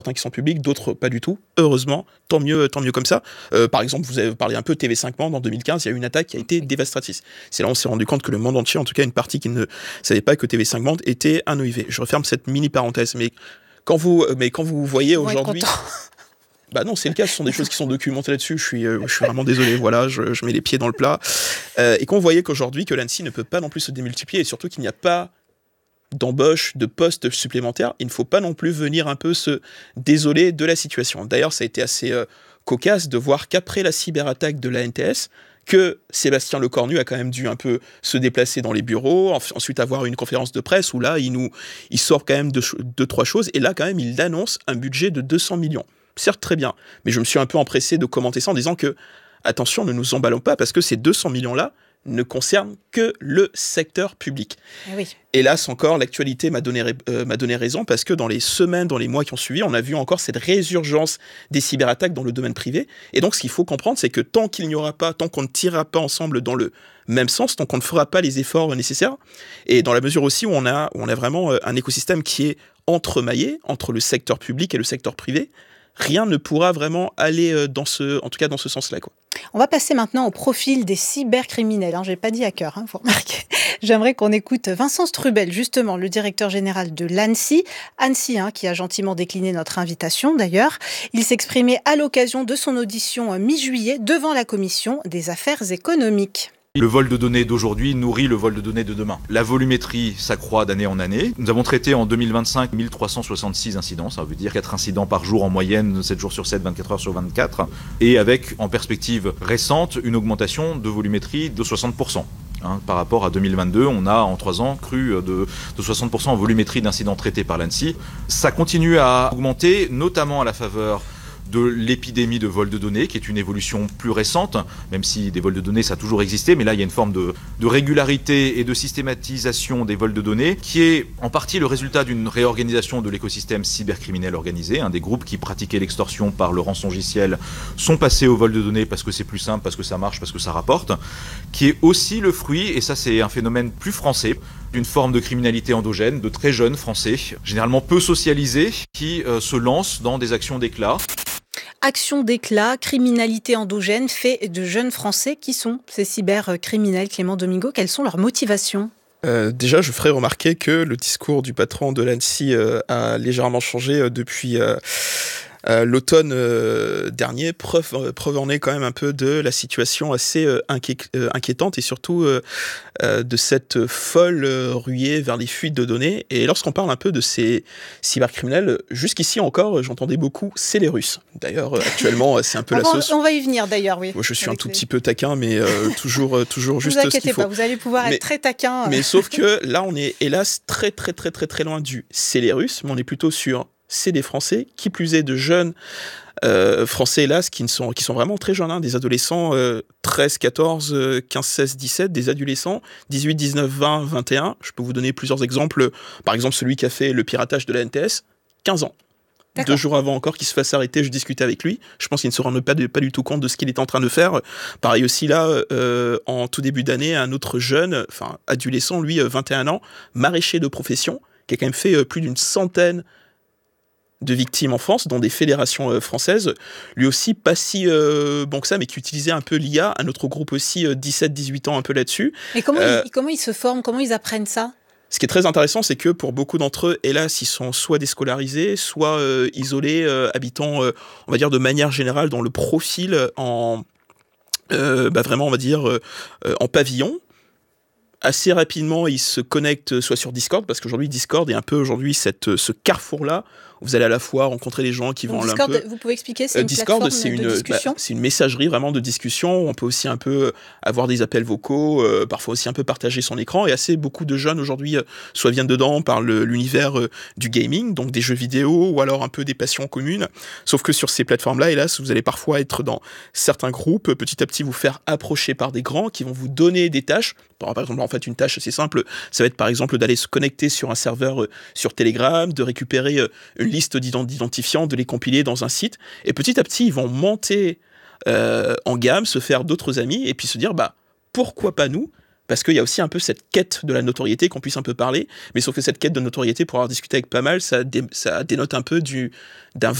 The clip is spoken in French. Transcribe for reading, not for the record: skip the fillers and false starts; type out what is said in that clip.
certains qui sont publics, d'autres pas du tout. Heureusement, tant mieux comme ça. Par exemple, vous avez parlé un peu de TV5 Monde en 2015, il y a eu une attaque qui a été dévastatrice. C'est là où on s'est rendu compte que le monde entier, en tout cas une partie qui ne savait pas que TV5 Monde était un OIV. Je referme cette mini parenthèse, mais quand vous voyez aujourd'hui... Bah non, c'est le cas, ce sont des choses qui sont documentées là-dessus, je suis vraiment désolé, voilà, je mets les pieds dans le plat. Et qu'on voyait qu'aujourd'hui, que l'ANSSI ne peut pas non plus se démultiplier, et surtout qu'il n'y a pas d'embauche, de postes supplémentaires, il ne faut pas non plus venir un peu se désoler de la situation. D'ailleurs, ça a été assez cocasse de voir qu'après la cyberattaque de la NTS, que Sébastien Lecornu a quand même dû un peu se déplacer dans les bureaux, ensuite avoir une conférence de presse où là, il sort quand même deux, trois choses, et là, quand même, il annonce un budget de 200 millions. Certes, très bien, mais je me suis un peu empressé de commenter ça en disant que, attention, ne nous emballons pas, parce que ces 200 millions-là ne concernent que le secteur public. Oui. Hélas, encore, l'actualité m'a donné raison, parce que dans les semaines, dans les mois qui ont suivi, on a vu encore cette résurgence des cyberattaques dans le domaine privé. Et donc, ce qu'il faut comprendre, c'est que tant qu'on ne tirera pas ensemble dans le même sens, tant qu'on ne fera pas les efforts nécessaires, et dans la mesure aussi où on a vraiment un écosystème qui est entremaillé entre le secteur public et le secteur privé, rien ne pourra vraiment aller dans ce sens-là, quoi. On va passer maintenant au profil des cybercriminels. Je n'ai pas dit hacker, vous remarquez. J'aimerais qu'on écoute Vincent Strubel, justement, le directeur général de l'ANSSI. ANSSI, qui a gentiment décliné notre invitation, d'ailleurs. Il s'exprimait à l'occasion de son audition mi-juillet devant la commission des affaires économiques. Le vol de données d'aujourd'hui nourrit le vol de données de demain. La volumétrie s'accroît d'année en année. Nous avons traité en 2025 1366 incidents, ça veut dire 4 incidents par jour en moyenne, 7 jours sur 7, 24 heures sur 24, et avec, en perspective récente, une augmentation de volumétrie de 60%. Par rapport à 2022, on a en 3 ans cru de 60% en volumétrie d'incidents traités par l'ANSSI. Ça continue à augmenter, notamment à la faveur de l'épidémie de vol de données, qui est une évolution plus récente, même si des vols de données, ça a toujours existé, mais là, il y a une forme de régularité et de systématisation des vols de données, qui est en partie le résultat d'une réorganisation de l'écosystème cybercriminel organisé. Des groupes qui pratiquaient l'extorsion par le rançongiciel sont passés au vol de données parce que c'est plus simple, parce que ça marche, parce que ça rapporte, qui est aussi le fruit, et ça c'est un phénomène plus français, d'une forme de criminalité endogène, de très jeunes Français, généralement peu socialisés, qui se lancent dans des actions d'éclat. Action d'éclat, criminalité endogène, fait de jeunes Français. Qui sont ces cybercriminels, Clément Domingo? Quelles sont leurs motivations? Déjà, je ferai remarquer que le discours du patron de l'ANSSI a légèrement changé depuis l'automne dernier. Preuve en est quand même un peu de la situation assez inquiétante et surtout de cette folle ruée vers les fuites de données. Et lorsqu'on parle un peu de ces cybercriminels, jusqu'ici encore, j'entendais beaucoup, c'est les Russes. D'ailleurs, actuellement, c'est un peu la sauce. On va y venir d'ailleurs, oui. Moi, je suis un tout petit peu taquin, mais toujours juste ce qu'il faut. Ne vous inquiétez pas, vous allez pouvoir être très taquin. Mais sauf que là, on est hélas très très très très très loin du c'est les Russes, mais on est plutôt sur c'est des Français, qui plus est de jeunes Français, hélas, qui sont vraiment très jeunes, des adolescents 13, 14, 15, 16, 17, des adolescents 18, 19, 20, 21. Je peux vous donner plusieurs exemples. Par exemple, celui qui a fait le piratage de la NTS, 15 ans. D'accord. 2 jours avant encore qu'il se fasse arrêter, je discutais avec lui. Je pense qu'il ne se rend pas du tout compte de ce qu'il est en train de faire. Pareil aussi là, en tout début d'année, un autre jeune, adolescent, lui, 21 ans, maraîcher de profession, qui a quand même fait plus d'une centaine de victimes en France, dans des fédérations françaises, lui aussi pas si bon que ça, mais qui utilisait un peu l'IA, un autre groupe aussi, 17-18 ans un peu là-dessus. Et comment ils se forment, comment ils apprennent ça ? Ce qui est très intéressant, c'est que pour beaucoup d'entre eux, hélas, ils sont soit déscolarisés, soit isolés, habitant, on va dire, de manière générale, dans le profil vraiment, on va dire, en pavillon. Assez rapidement, ils se connectent soit sur Discord, parce qu'aujourd'hui, Discord est un peu ce carrefour-là, où vous allez à la fois rencontrer les gens qui vont Discord, un peu... Vous pouvez expliquer, c'est une Discord, plateforme de discussion c'est une messagerie vraiment de discussion. On peut aussi un peu avoir des appels vocaux, parfois aussi un peu partager son écran. Et beaucoup de jeunes aujourd'hui soit viennent dedans par l'univers du gaming, donc des jeux vidéo, ou alors un peu des passions communes. Sauf que sur ces plateformes-là, hélas, vous allez parfois être dans certains groupes, petit à petit vous faire approcher par des grands qui vont vous donner des tâches. Par exemple, en fait, une tâche assez simple, ça va être par exemple d'aller se connecter sur un serveur sur Telegram, de récupérer une liste d'identifiants, de les compiler dans un site. Et petit à petit, ils vont monter en gamme, se faire d'autres amis, et puis se dire, pourquoi pas nous ? parce qu'il y a aussi un peu cette quête de la notoriété, qu'on puisse un peu parler, mais sauf que cette quête de notoriété, pour avoir discuté avec pas mal, ça dénote un peu d'un